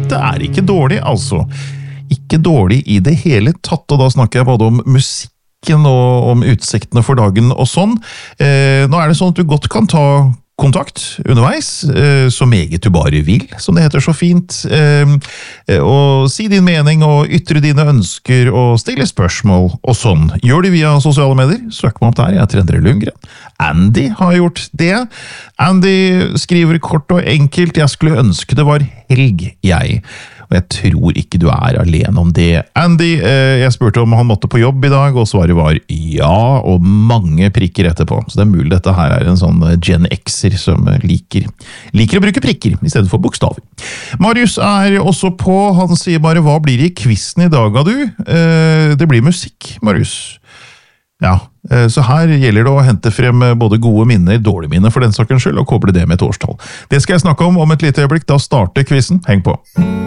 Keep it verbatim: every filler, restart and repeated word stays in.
dette er ikke dårlig, altså. Ikke dårlig i det hele tatt, og da snakker jeg både om musikken og om utsiktene for dagen og sånn. Eh, nå er det sånn at du godt kan ta kontakt underveis, eh, så meget du bare vil, som det heter så fint, eh, og si din mening og ytre dine ønsker og stille spørsmål og sånn. Gjør det via sosiale medier, søk meg opp der, jeg heter Endre Lundgren. Andy har gjort det. Andy skriver kort og enkelt, jeg skulle ønske det var helg, jeg. Og jeg tror ikke du er alene om det. Andy, eh, jeg spurte om han måtte på jobb i dag, og svaret var ja, og mange prikker etterpå. Så det er mulig dette her er en sånn Gen Xer som liker, liker å bruke prikker, i stedet for bokstaver. Marius er også på, han sier bare, hva blir det i quizen i dag av du? Eh, det blir musikk, Marius. Ja, så her gjelder det å hente frem både gode minner, dårlige minner for den sakens skyld, og koble det med et årstall. Det skal jeg snakke om om et lite øyeblikk, da starter quizen. Heng på!